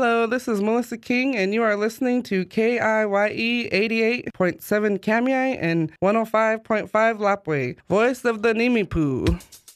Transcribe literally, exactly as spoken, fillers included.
Hello, this is Melissa King, and you are listening to K I Y E eighty-eight point seven Kamiai and one oh five point five Lapwai, voice of the Nimipu.